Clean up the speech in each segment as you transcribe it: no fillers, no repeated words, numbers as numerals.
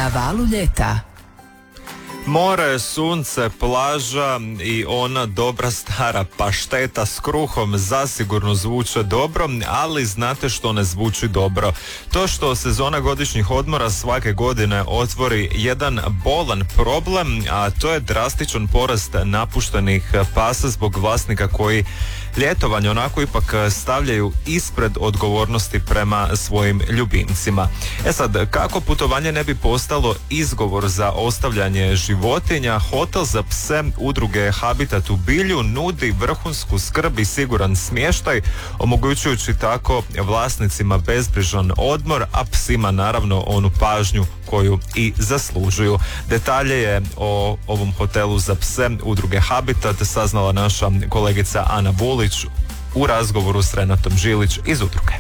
Na valu ljeta. More, sunce, plaža i ona dobra stara pašteta s kruhom zasigurno zvuče dobro, ali znate što ne zvuči dobro? To što sezona godišnjih odmora svake godine otvori jedan bolan problem, a to je drastičan porast napuštenih pasa zbog vlasnika koji ljetovanje onako ipak stavljaju ispred odgovornosti prema svojim ljubimcima. Sad, kako putovanje ne bi postalo izgovor za ostavljanje životinja, hotel za pse udruge Habitat u Bilju nudi vrhunsku skrb i siguran smještaj, omogućujući tako vlasnicima bezbrižan odmor, a psima naravno onu pažnju koju i zaslužuju. Detalje je o ovom hotelu za pse udruge Habitat saznala naša kolegica Ana Vulić u razgovoru s Renatom Žilić iz udruge.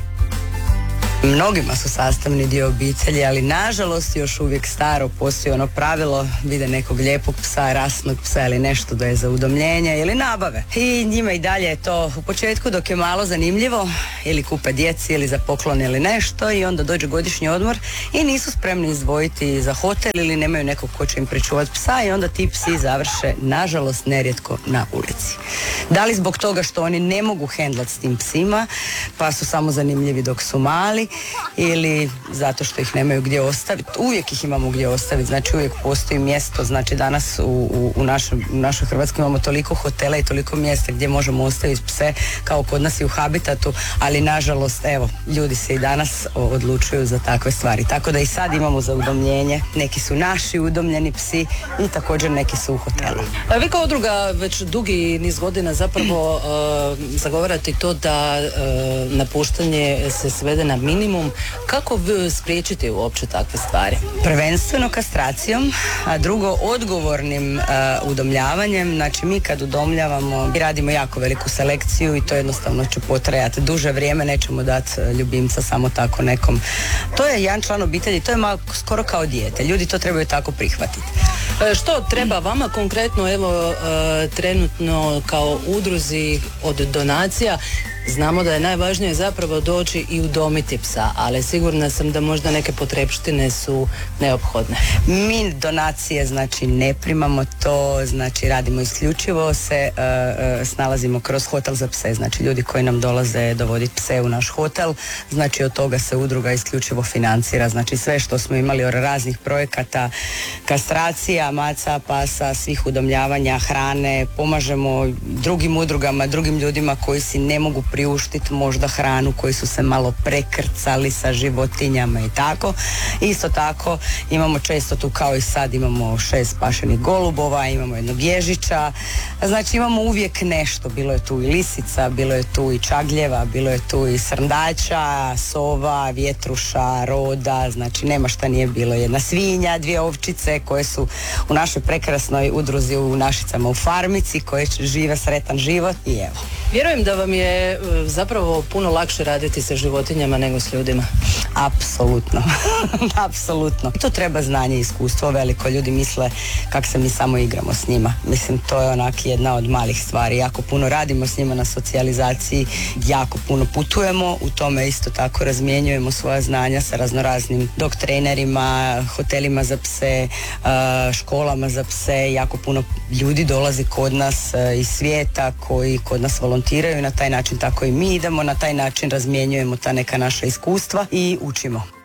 Mnogima su sastavni dio obitelji, ali nažalost još uvijek staro postoji ono pravilo, vide nekog lijepog psa, rasnog psa ili nešto da je za udomljenje ili nabave. I njima i dalje je to u početku dok je malo zanimljivo, ili kupe djeci ili za poklon ili nešto, i onda dođe godišnji odmor i nisu spremni izdvojiti za hotel ili nemaju nekog ko će im pričuvati psa, i onda ti psi završe nažalost nerijetko na ulici. Da li zbog toga što oni ne mogu hendlati s tim psima pa su samo zanimljivi dok su mali, ili zato što ih nemaju gdje ostaviti. Uvijek ih imamo gdje ostaviti, znači uvijek postoji mjesto, znači danas u našoj Hrvatskoj imamo toliko hotela i toliko mjesta gdje možemo ostaviti pse kao kod nas i u Habitatu, ali nažalost evo, ljudi se i danas odlučuju za takve stvari. Tako da i sad imamo za udomljenje, neki su naši udomljeni psi i također neki su u hotelu. Vi kao udruga već dugi niz godina zapravo zagovarate to da napuštanje se svede na minimum. Kako spriječiti uopće takve stvari? Prvenstveno kastracijom, a drugo odgovornim udomljavanjem. Znači mi kad udomljavamo mi radimo jako veliku selekciju i to jednostavno će potrajati duže vrijeme, nećemo dati ljubimca samo tako nekom. To je jedan član obitelji, to je malo skoro kao dijete, ljudi to trebaju tako prihvatiti. Što treba vama konkretno, evo trenutno kao udruzi od donacija? Znamo da je najvažnije zapravo doći i udomiti psa, ali sigurna sam da možda neke potrepštine su neophodne. Mi donacije znači ne primamo to, znači radimo isključivo se snalazimo kroz hotel za pse, znači ljudi koji nam dolaze dovoditi pse u naš hotel, znači od toga se udruga isključivo financira, znači sve što smo imali od raznih projekata, kastracija, maca, pasa, svih udomljavanja, hrane, pomažemo drugim udrugama, drugim ljudima koji si ne mogu priuštiti možda hranu, koji su se malo prekrcali sa životinjama i tako. Isto tako imamo često tu kao i sad, imamo 6 spašenih golubova, imamo jednog ježića, znači imamo uvijek nešto, bilo je tu i lisica, bilo je tu i čagljeva, bilo je tu i srndača, sova, vjetruša, roda, znači nema šta nije bilo, jedna svinja, 2 ovčice koje su u našoj prekrasnoj udruzi u Našicama u Farmici, koje žive sretan život i evo. Vjerujem da vam je zapravo puno lakše raditi sa životinjama nego s ljudima. Apsolutno. Apsolutno. To treba znanje i iskustvo veliko. Ljudi misle kako se mi samo igramo s njima. Mislim, to je onak jedna od malih stvari. Jako puno radimo s njima na socijalizaciji, jako puno putujemo, u tome isto tako razmjenjujemo svoja znanja sa raznoraznim dog trenerima, hotelima za pse, školama za pse. Jako puno ljudi dolazi kod nas iz svijeta koji kod nas volontiraju, na taj način tako i mi idemo, na taj način razmjenjujemo ta neka naša iskustva i učimo.